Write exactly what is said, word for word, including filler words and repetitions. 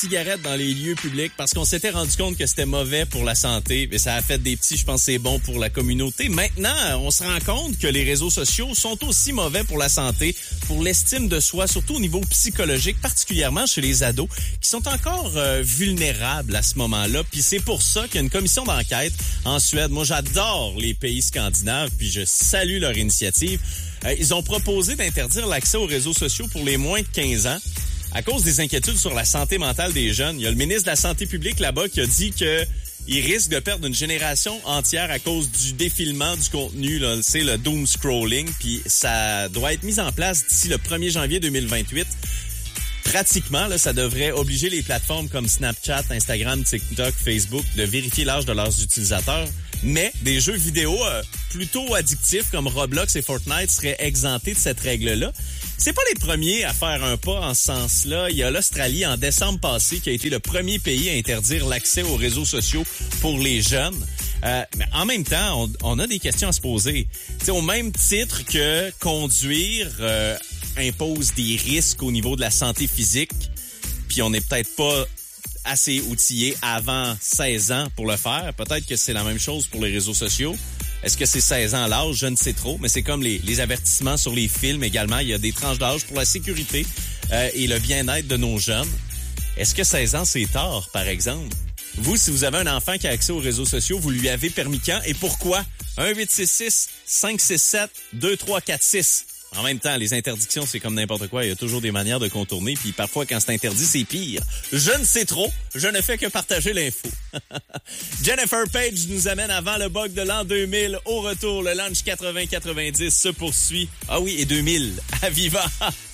cigarettes dans les lieux publics parce qu'on s'était rendu compte que c'était mauvais pour la santé, mais ça a fait des petits, je pense que c'est bon pour la communauté. Maintenant, on se rend compte que les réseaux sociaux sont aussi mauvais pour la santé, pour l'estime de soi, surtout au niveau psychologique, particulièrement chez les ados, qui sont encore euh, vulnérables à ce moment-là. Puis c'est pour ça qu'il y a une commission d'enquête en Suède. Moi, j'adore les pays scandinaves, puis je salue leur initiative. Euh, ils ont proposé d'interdire l'accès aux réseaux sociaux pour les moins de quinze ans. À cause des inquiétudes sur la santé mentale des jeunes, il y a le ministre de la Santé publique là-bas qui a dit que il risque de perdre une génération entière à cause du défilement du contenu, là, c'est le doom scrolling, puis ça doit être mis en place d'ici le premier janvier deux mille vingt-huit. Pratiquement, là, ça devrait obliger les plateformes comme Snapchat, Instagram, TikTok, Facebook de vérifier l'âge de leurs utilisateurs. Mais des jeux vidéo euh, plutôt addictifs comme Roblox et Fortnite seraient exemptés de cette règle-là. C'est pas les premiers à faire un pas en ce sens-là. Il y a l'Australie en décembre passé qui a été le premier pays à interdire l'accès aux réseaux sociaux pour les jeunes. Euh, mais en même temps, on, on a des questions à se poser. T'sais, au même titre que conduire euh, impose des risques au niveau de la santé physique, puis on n'est peut-être pas assez outillé avant seize ans pour le faire. Peut-être que c'est la même chose pour les réseaux sociaux. Est-ce que c'est seize ans l'âge? Je ne sais trop, mais c'est comme les, les avertissements sur les films également. Il y a des tranches d'âge pour la sécurité euh, et le bien-être de nos jeunes. Est-ce que seize ans, c'est tard, par exemple? Vous, si vous avez un enfant qui a accès aux réseaux sociaux, vous lui avez permis quand et pourquoi? un huit six six cinq six sept deux trois quatre six. En même temps, les interdictions, c'est comme n'importe quoi. Il y a toujours des manières de contourner. Puis parfois, quand c'est interdit, c'est pire. Je ne sais trop. Je ne fais que partager l'info. Jennifer Page nous amène avant le bug de l'an deux mille. Au retour, le Lunch quatre-vingts quatre-vingt-dix se poursuit. Ah oui, et deux mille. À Viva!